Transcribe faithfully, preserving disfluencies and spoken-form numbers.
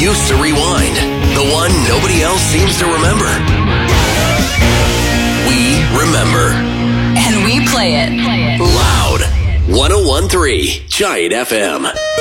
used to rewind. The one nobody else seems to remember. We remember. And we play it. Loud. one oh one point three Giant F M.